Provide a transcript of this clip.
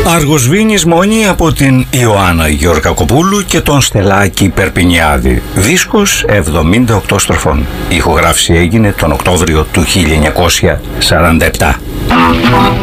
Αργοσβήνης Μόνη από την Ιωάννα Γεωργακοπούλου και τον Στελάκη Περπινιάδη. Δίσκος 78 στροφών. Η ηχογράφηση έγινε τον Οκτώβριο του 1947.